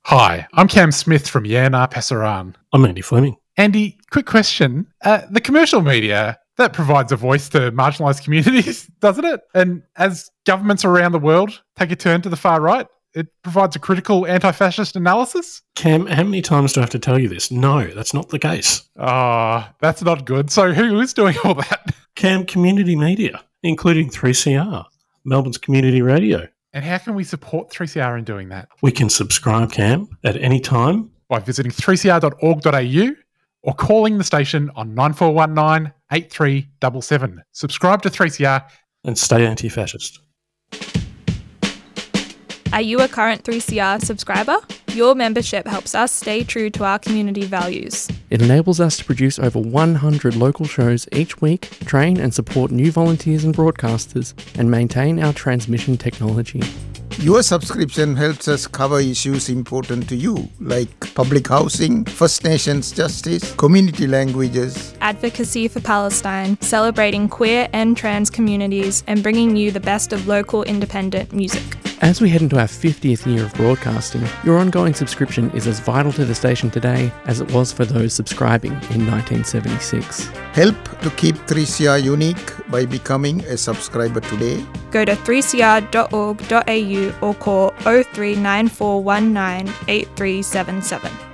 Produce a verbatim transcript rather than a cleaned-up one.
Hi, I'm Cam Smith from Yarnar Pasaran. I'm Andy Fleming. Andy, quick question. Uh, the commercial media, that provides a voice to marginalised communities, doesn't it? And as governments around the world take a turn to the far right, it provides a critical anti-fascist analysis? Cam, how many times do I have to tell you this? No, that's not the case. Oh, that's not good. So who is doing all that? Cam, community media, including three C R, Melbourne's community radio. And how can we support three C R in doing that? We can subscribe, Cam, at any time. By visiting three c r dot org dot a u or calling the station on nine four one nine, eight three seven seven. Subscribe to three C R. And stay anti-fascist. Are you a current three C R subscriber? Your membership helps us stay true to our community values. It enables us to produce over one hundred local shows each week, train and support new volunteers and broadcasters, and maintain our transmission technology. Your subscription helps us cover issues important to you, like public housing, First Nations justice, community languages, Advocacy for Palestine, celebrating queer and trans communities, and bringing you the best of local independent music. As we head into our fiftieth year of broadcasting, your ongoing subscription is as vital to the station today as it was for those subscribing in nineteen seventy-six. Help to keep three C R unique by becoming a subscriber today. Go to three c r dot org dot a u or call oh three nine four one nine eight three seven seven.